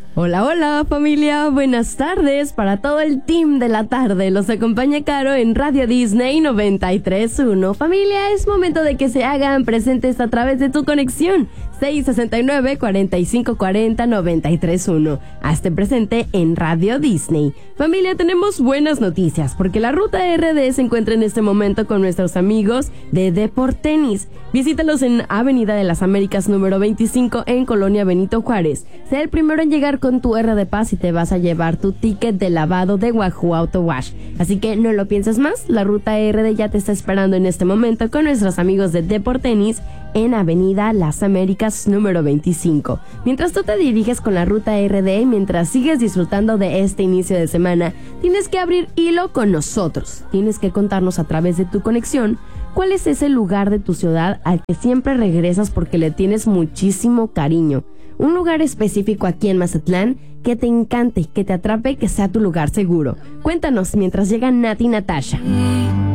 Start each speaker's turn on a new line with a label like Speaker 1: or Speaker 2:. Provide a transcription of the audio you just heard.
Speaker 1: Hola, hola familia, buenas tardes para todo el team de la tarde. Los acompaña Caro en Radio Disney 93.1. Familia, es momento de que se hagan presentes a través de tu conexión 669-4540-93.1. Hazte presente en Radio Disney. Familia, tenemos buenas noticias porque la Ruta RD se encuentra en este momento con nuestros amigos de Deportenis. Visítalos en Avenida de las Américas número 25 en Colonia Benito Juárez. Sé el primero en llegar con tu R de Paz y te vas a llevar tu ticket de lavado de Wahoo Auto Wash. Así que no lo pienses más, la Ruta RD ya te está esperando en este momento con nuestros amigos de Deportenis en Avenida Las Américas número 25. Mientras tú te diriges con la Ruta RD, mientras sigues disfrutando de este inicio de semana, tienes que abrir hilo con nosotros. Tienes que contarnos a través de tu conexión cuál es ese lugar de tu ciudad al que siempre regresas porque le tienes muchísimo cariño. Un lugar específico aquí en Mazatlán que te encante, que te atrape, que sea tu lugar seguro. Cuéntanos mientras llegan Nat y Natasha.